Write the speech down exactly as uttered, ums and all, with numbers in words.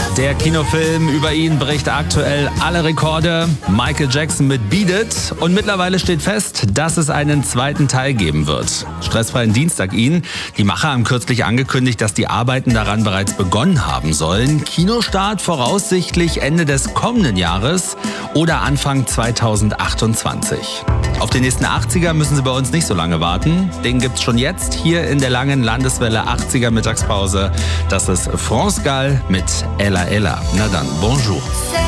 Der Kinofilm über ihn bricht aktuell alle Rekorde. Michael Jackson mit Beat It. Und mittlerweile steht fest, dass es einen zweiten Teil geben wird. Stressfreien Dienstag Ihnen. Die Macher haben kürzlich angekündigt, dass die Arbeiten daran bereits begonnen haben sollen. Kinostart voraussichtlich Ende des kommenden Jahres oder Anfang zweitausendachtundzwanzig. Auf den nächsten achtziger müssen Sie bei uns nicht so lange warten. Den gibt's schon jetzt hier in der langen Landeswelle achtziger Mittagspause. Das ist France Gall mit Ella Ella. Na dann, bonjour.